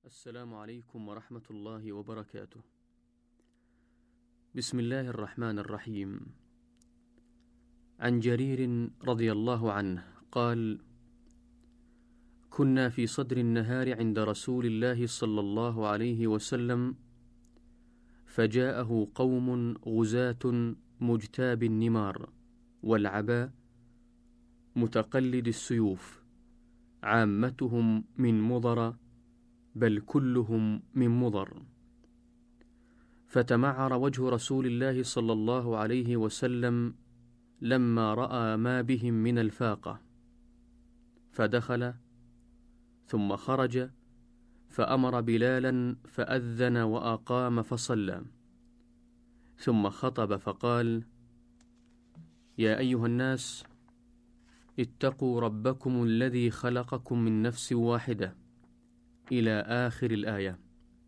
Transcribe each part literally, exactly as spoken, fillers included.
السلام عليكم ورحمة الله وبركاته. بسم الله الرحمن الرحيم. عن جرير رضي الله عنه قال: كنا في صدر النهار عند رسول الله صلى الله عليه وسلم، فجاءه قوم غزاة مجتاب النمار والعباء متقلد السيوف، عامتهم من مضر، بل كلهم من مضر. فتمعر وجه رسول الله صلى الله عليه وسلم لما رأى ما بهم من الفاقة، فدخل ثم خرج فأمر بلالا فأذن وأقام فصلى، ثم خطب فقال: يا أيها الناس، اتقوا ربكم الذي خلقكم من نفس واحدة، إلى آخر الآية.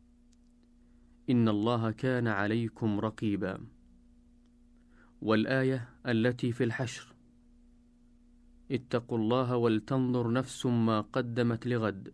إن الله كان عليكم رقيبا. والآية التي في الحشر: اتقوا الله ولتنظر نفس ما قدمت لغد.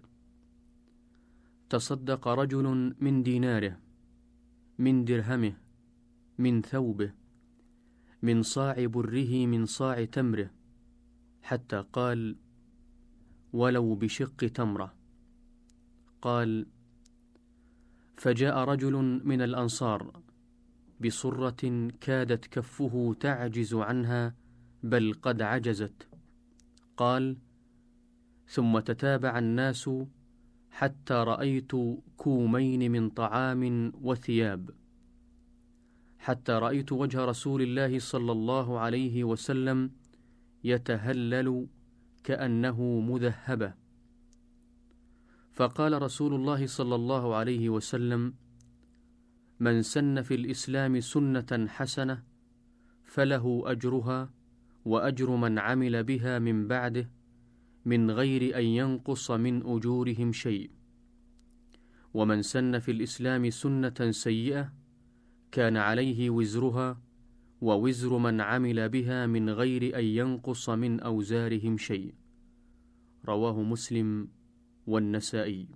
تصدق رجل من ديناره، من درهمه، من ثوبه، من صاع بره، من صاع تمره، حتى قال: ولو بشق تمرة. قال: فجاء رجل من الأنصار بصرة كادت كفه تعجز عنها، بل قد عجزت. قال: ثم تتابع الناس حتى رأيت كومين من طعام وثياب، حتى رأيت وجه رسول الله صلى الله عليه وسلم يتهلل كأنه مذهبة. فقال رسول الله صلى الله عليه وسلم: من سن في الإسلام سنة حسنة فله أجرها وأجر من عمل بها من بعده، من غير أن ينقص من أجورهم شيء. ومن سن في الإسلام سنة سيئة كان عليه وزرها ووزر من عمل بها، من غير أن ينقص من أوزارهم شيء. رواه مسلم والنسائي.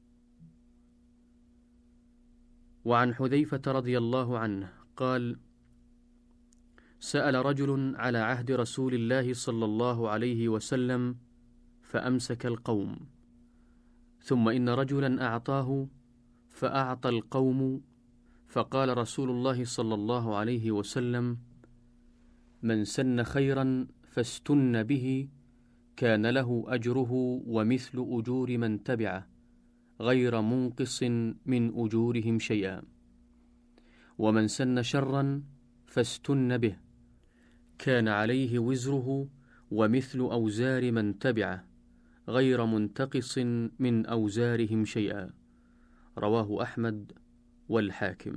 وعن حذيفة رضي الله عنه قال: سأل رجل على عهد رسول الله صلى الله عليه وسلم فأمسك القوم، ثم إن رجلا أعطاه فأعطى القوم، فقال رسول الله صلى الله عليه وسلم: من سن خيرا فاستن به كان له أجره ومثل أجور من تبعه، غير منقص من أجورهم شيئا. ومن سن شرا فاستن به كان عليه وزره ومثل أوزار من تبعه، غير منتقص من أوزارهم شيئا. رواه أحمد والحاكم.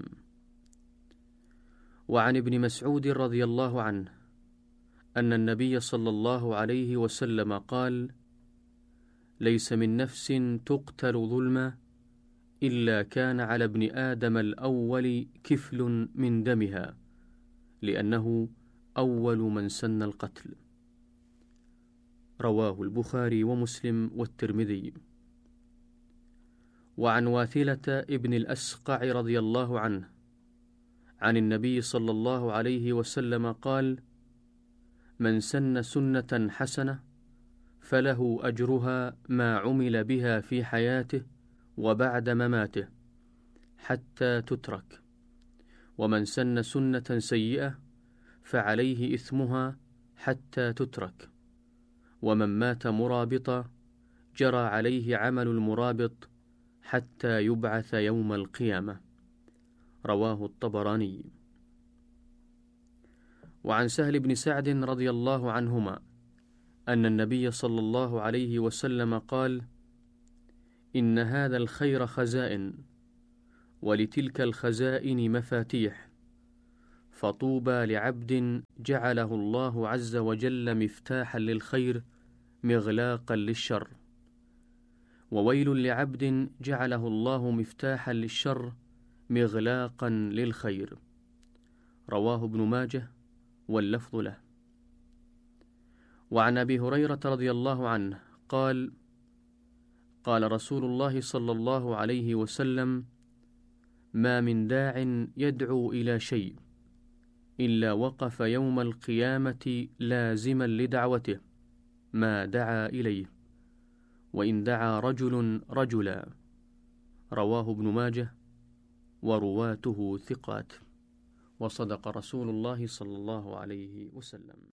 وعن ابن مسعود رضي الله عنه أن النبي صلى الله عليه وسلم قال: ليس من نفس تقتل ظلما إلا كان على ابن آدم الأول كفل من دمها، لأنه أول من سن القتل. رواه البخاري ومسلم والترمذي. وعن واثلة ابن الأسقع رضي الله عنه عن النبي صلى الله عليه وسلم قال: من سن سنة حسنة فله أجرها ما عمل بها في حياته وبعد مماته حتى تترك، ومن سن سنة سيئة فعليه إثمها حتى تترك، ومن مات مرابطا جرى عليه عمل المرابط حتى يبعث يوم القيامة. رواه الطبراني. وعن سهل بن سعد رضي الله عنهما أن النبي صلى الله عليه وسلم قال: إن هذا الخير خزائن، ولتلك الخزائن مفاتيح، فطوبى لعبد جعله الله عز وجل مفتاحا للخير مغلاقا للشر، وويل لعبد جعله الله مفتاحا للشر مغلاقا للخير. رواه ابن ماجه واللفظ له. وعن أبي هريرة رضي الله عنه قال: قال رسول الله صلى الله عليه وسلم: ما من داع يدعو إلى شيء إلا وقف يوم القيامة لازما لدعوته ما دعا إليه، وإن دعا رجل رجلا. رواه ابن ماجه ورواته ثقات. وصدق رسول الله صلى الله عليه وسلم.